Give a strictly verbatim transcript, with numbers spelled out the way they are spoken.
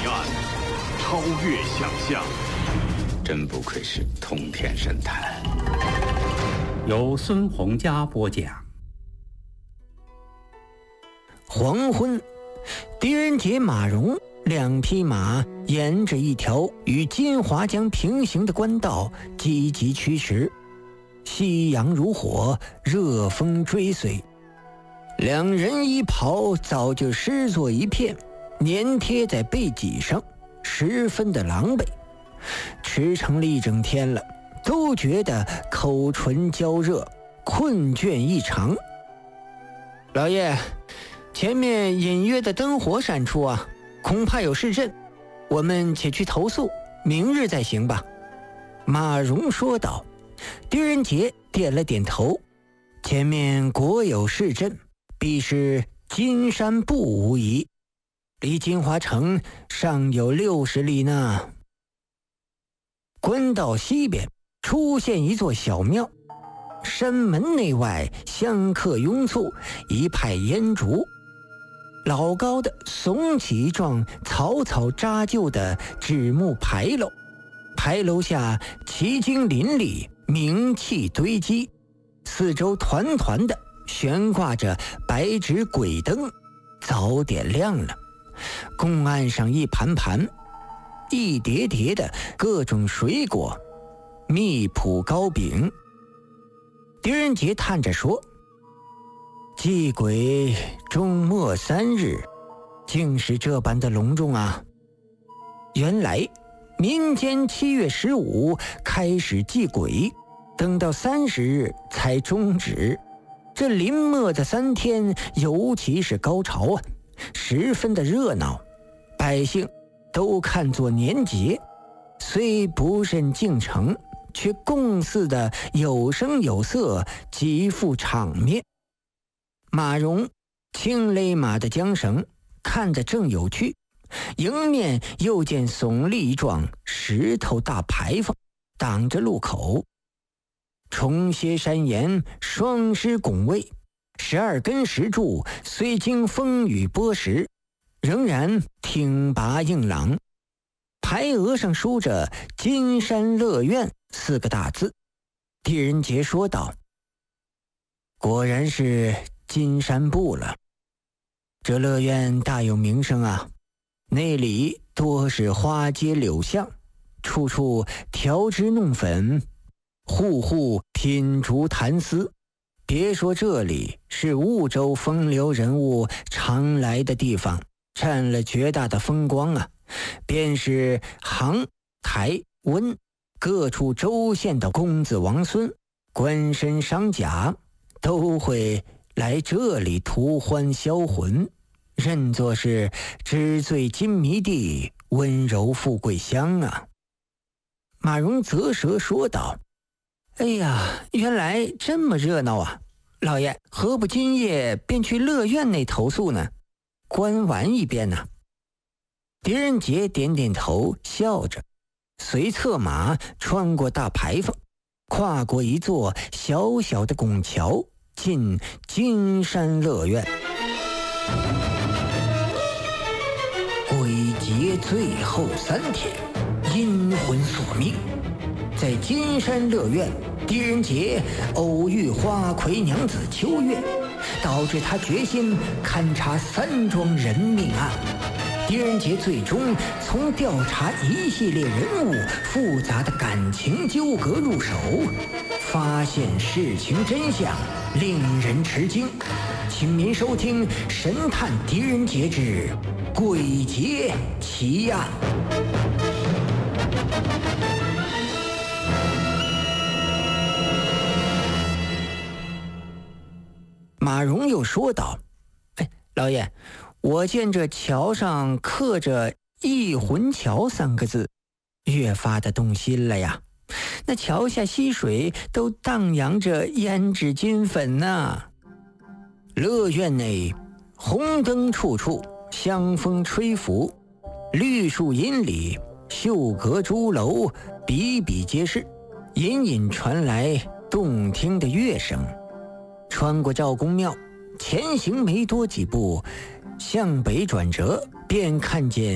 案，超越想象。 真不愧是通天神探。 由孙洪佳播讲。 黄昏，狄仁杰、马荣两匹马沿着一条与金华江平行的官道积极驱驰，夕阳如火，热风追随。两人衣袍早就湿作一片，粘贴在背脊上，十分的狼狈。驰骋了一整天了，都觉得口唇焦热，困倦异常。老爷，前面隐约的灯火闪出啊，恐怕有市镇，我们且去投宿，明日再行吧。马荣说道。狄仁杰点了点头，前面果有市镇，必是金山埠无疑，离金华城尚有六十里呢。官道西边出现一座小庙，山门内外香客拥簇，一派烟烛。老高的耸起一幢草草扎就的纸木牌楼，牌楼下奇经林立，名气堆积，四周团团的悬挂着白纸鬼灯，早点亮了。供案上一盘盘一叠叠的各种水果，蜜脯糕饼。狄仁杰叹着说，祭鬼终末三日，竟是这般的隆重啊！原来民间七月十五开始祭鬼，等到三十日才终止。这临末的三天尤其是高潮啊，十分的热闹，百姓都看作年节，虽不甚敬诚，却共祀的有声有色，极富场面。马荣轻勒马的缰绳，看得正有趣，迎面又见耸立一幢石头大牌坊，挡着路口。重歇山岩，双狮拱卫，十二根石柱虽经风雨剥蚀，仍然挺拔硬朗。牌额上书着金山乐苑四个大字。狄仁杰说道，果然是金山埠了，这乐苑大有名声啊，那里多是花街柳巷，处处调脂弄粉，户户品竹谈丝。别说这里是婺州风流人物常来的地方，占了绝大的风光啊，便是杭、台、温各处州县的公子王孙、官绅商贾，都会来这里图欢销魂，认作是纸醉金迷地，温柔富贵乡啊。马荣啧舌说道，哎呀，原来这么热闹啊！老爷，何不今夜便去乐苑内投宿呢？观玩一遍呢？狄仁杰点点头，笑着，随策马穿过大牌坊，跨过一座小小的拱桥，进金山乐苑。鬼节最后三天，阴魂索命。在金山乐苑，狄仁杰偶遇花魁娘子秋月，导致他决心勘察三桩人命案。狄仁杰最终从调查一系列人物复杂的感情纠葛入手，发现事情真相，令人吃惊。请您收听《神探狄仁杰之鬼节奇案》。马荣又说道，哎，老爷，我见这桥上刻着忆魂桥三个字，越发的动心了呀。那桥下溪水都荡漾着胭脂金粉呢、啊。乐苑内红灯处处，香风吹拂，绿树荫里，秀阁朱楼比比皆是，隐隐传来动听的乐声。穿过赵公庙，前行没多几步，向北转折，便看见